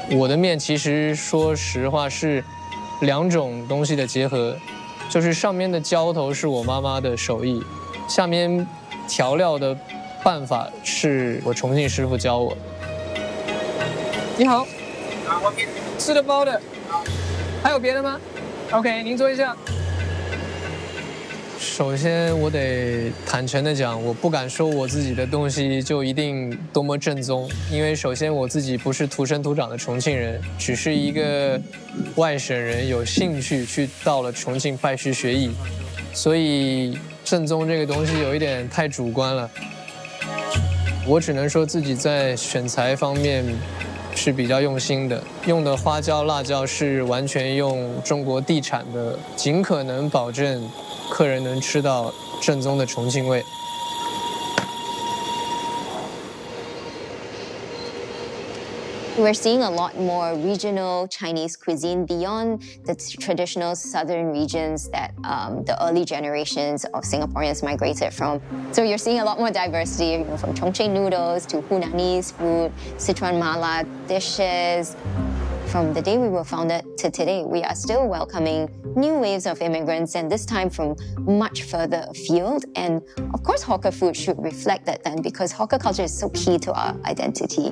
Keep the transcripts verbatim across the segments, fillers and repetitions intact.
我的面其实说实话是两种东西的结合，就是上面的浇头是我妈妈的手艺，下面调料的办法是我重庆师傅教我。你好，吃的包的，还有别的吗 ？OK， 您坐一下。首先，我得坦诚的讲，我不敢说我自己的东西就一定多么正宗，因为首先我自己不是土生土长的重庆人，只是一个外省人，有兴趣去到了重庆拜师学艺，所以正宗这个东西有一点太主观了。我只能说自己在选材方面是比较用心的，用的花椒、辣椒是完全用中国地产的，尽可能保证客人能吃到正宗的重庆味。 We're seeing a lot more regional Chinese cuisine beyond the traditional southern regions that um, the early generations of Singaporeans migrated from. So you're seeing a lot more diversity, you know, from Chongqing noodles to Hunanese food, Sichuan mala dishes. From the day we were founded to today, we are still welcoming new waves of immigrants, and this time from much further afield. And of course, hawker food should reflect that then, because hawker culture is so key to our identity.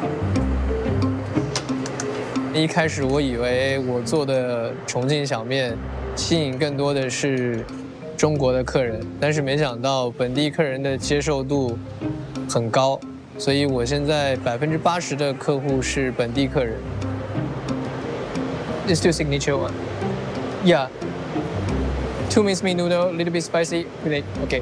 一开始我以为我做的重庆小面吸引更多的是中国的客人，但是没想到本地客人的接受度很高，所以我现在百分之八十的客户是本地客人。It's two signature one. Yeah. Two minced meat noodle, little bit spicy. Okay.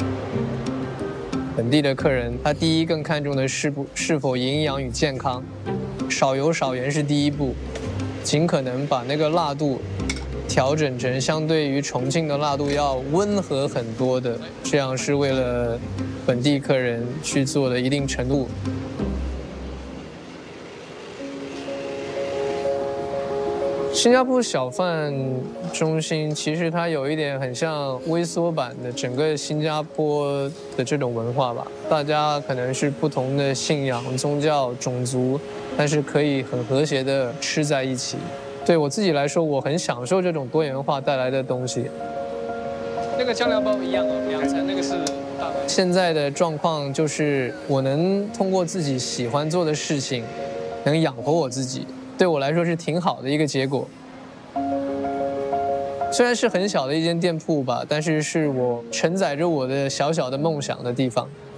本地的客人他第一更看重的是不是否营养与健康。少油少盐是第一步，尽可能把那个辣度调整成相对于重庆的辣度要温和很多的，这样是为了本地客人去做的一定程度。新加坡小贩中心其实它有一点很像微缩版的整个新加坡的这种文化吧，大家可能是不同的信仰、宗教、种族，但是可以很和谐的吃在一起。对我自己来说，我很享受这种多元化带来的东西。那个酱料包一样哦，两层，那个是大的。现在的状况就是我能通过自己喜欢做的事情，能养活我自己。对我来说是挺好的一个结果。虽然是很小的一间店铺吧，但是是我承载着我的小小的梦想的地方。